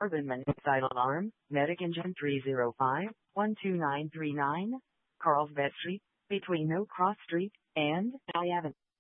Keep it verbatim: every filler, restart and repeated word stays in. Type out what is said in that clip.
Urban Monoxide Alarm, Medic Engine three zero five, one two nine three nine, Carlsbad Street, between No Cross Street and I Avenue.